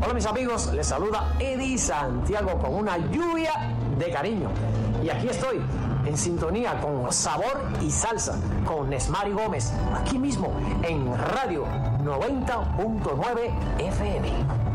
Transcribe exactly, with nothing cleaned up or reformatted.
Hola mis amigos, les saluda Eddie Santiago con una lluvia de cariño. Y aquí estoy, en sintonía con Sabor y Salsa, con Nesmari Gómez, aquí mismo en Radio noventa punto nueve F M.